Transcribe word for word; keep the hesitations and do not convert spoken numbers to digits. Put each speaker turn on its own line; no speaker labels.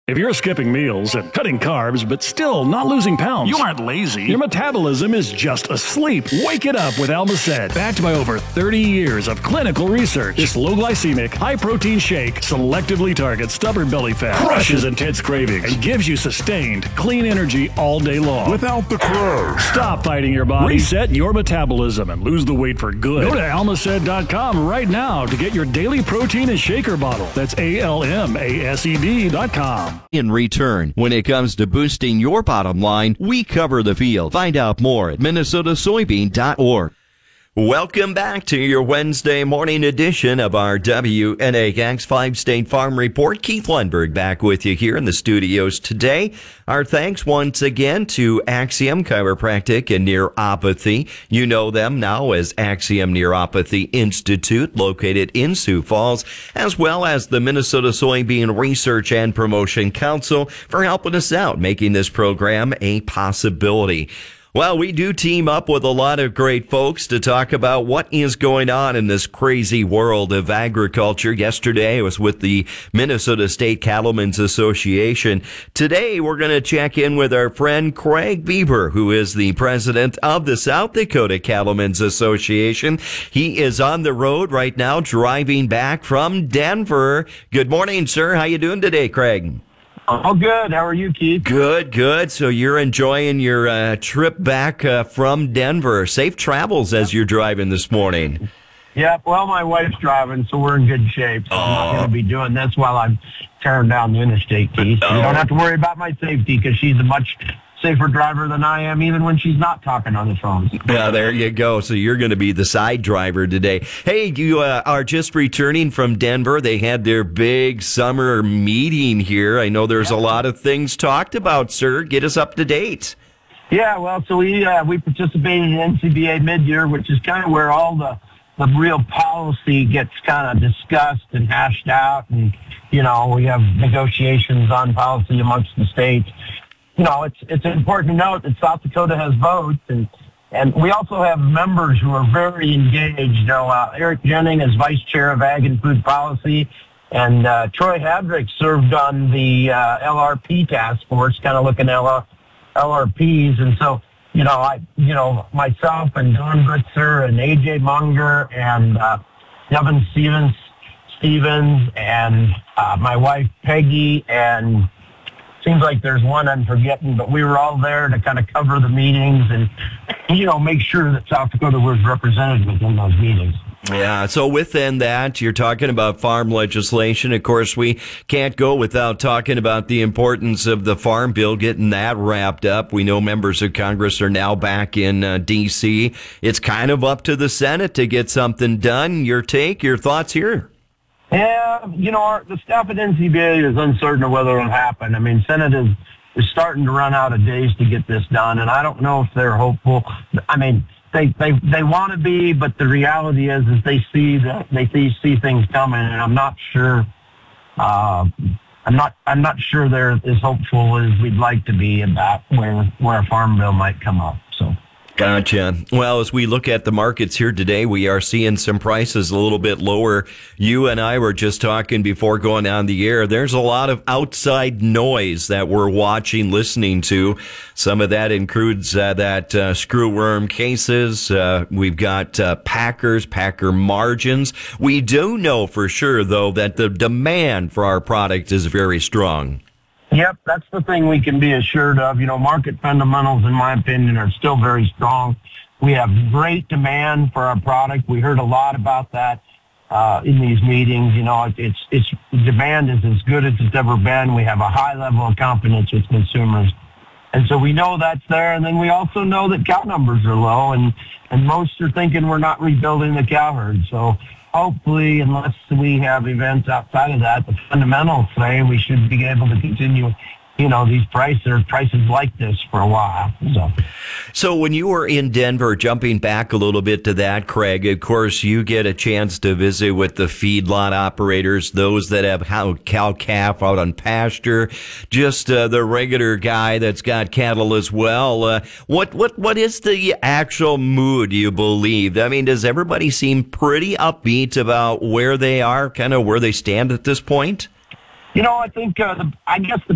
If you're skipping meals and cutting carbs but still not losing pounds,
You aren't lazy.
your metabolism is just asleep. Wake it up with Almacet. Backed by over thirty years of clinical research, this low-glycemic, high-protein shake selectively targets stubborn belly fat, crushes intense cravings, and gives you sustained, clean energy all day long.
Without the crash.
Stop fighting your body, reset your metabolism, and lose the weight for good. Go to almacet dot com right now to get your daily protein and shaker bottle. That's A L M A S E D dot com.
In return, when it comes to boosting your bottom line, we cover the field. Find out more at minnesota soybean dot org. Welcome back to your Wednesday morning edition of our W N A X five-State Farm Report. Keith Lundberg back with you here in the studios today. Our thanks once again to Axiom Chiropractic and Neuropathy. You know them now as Axiom Neuropathy Institute, located in Sioux Falls, as well as the Minnesota Soybean Research and Promotion Council for helping us out, making this program a possibility. Well, we do team up with a lot of great folks to talk about what is going on in this crazy world of agriculture. Yesterday, I was with the Minnesota State Cattlemen's Association. Today, we're going to check in with our friend Craig Bieber, who is the president of the South Dakota Cattlemen's Association. He is on the road right now, driving back from Denver. Good morning, sir. How you doing today, Craig?
Oh, good. How are you, Keith?
Good, good. So you're enjoying your uh, trip back uh, from Denver. Safe travels as you're driving this morning.
Yeah, well, my wife's driving, so we're in good shape. So I'm not going to be doing this while I'm tearing down the interstate, Keith. You don't have to worry about my safety because she's a much safer driver than I am, even when she's not talking on the phone.
Yeah, there you go. So you're going to be the side driver today. Hey, you uh, are just returning from Denver. They had their big summer meeting here. I know there's a lot of things talked about, sir. Get us up to date.
Yeah, well, so we uh, we participated in N C B A mid-year, which is kind of where all the, the real policy gets kind of discussed and hashed out. And, you know, we have negotiations on policy amongst the states. You know, it's it's important to note that South Dakota has votes, and and we also have members who are very engaged. You know, uh, Eric Jennings is vice chair of Ag and Food Policy, and uh, Troy Hadrick served on the uh, L R P task force, kind of looking at L R Ps. And so, you know, I, you know, myself and Don Gritzer and A J Munger and uh, Devin Stevens, Stevens, and uh, my wife Peggy and. Seems like there's one I'm forgetting, but we were all there to kind of cover the meetings and, you know, make sure that South Dakota was represented within those meetings.
Yeah, so within that, you're talking about farm legislation. Of course, we can't go without talking about the importance of the Farm Bill, getting that wrapped up. We know members of Congress are now back in uh, D C. It's kind of up to the Senate to get something done. Your take, your thoughts here?
Yeah, you know, our, the staff at N C B A is uncertain of whether it'll happen. I mean, Senate is, is starting to run out of days to get this done, and I don't know if they're hopeful. I mean, they they, they want to be, but the reality is is they see that they see, see things coming, and I'm not sure. Uh, I'm not I'm not sure they're as hopeful as we'd like to be about where where a farm bill might come up. So.
Gotcha. Well, as we look at the markets here today, we are seeing some prices a little bit lower. You and I were just talking before going on the air. There's a lot of outside noise that we're watching, listening to. Some of that includes uh, that uh, screwworm cases. Uh, we've got uh, Packers, Packer margins. We do know for sure, though, that the demand for our product is very strong.
Yep, that's the thing we can be assured of. You know, market fundamentals, in my opinion, are still very strong. We have great demand for our product. We heard a lot about that uh, in these meetings. You know, it's it's demand is as good as it's ever been. We have a high level of confidence with consumers. And so we know that's there. And then we also know that cow numbers are low, and, and most are thinking we're not rebuilding the cow herd. So hopefully, unless we have events outside of that, the fundamentals say we should be able to continue, you know, these prices or prices like this for a while. So,
so when you were in Denver, jumping back a little bit to that, Craig, of course, you get a chance to visit with the feedlot operators, those that have cow-calf out on pasture, just uh, the regular guy that's got cattle as well. Uh, what, what, what is the actual mood, you believe? I mean, does everybody seem pretty upbeat about where they are, kind of where they stand at this point?
You know, I think, uh, the, I guess the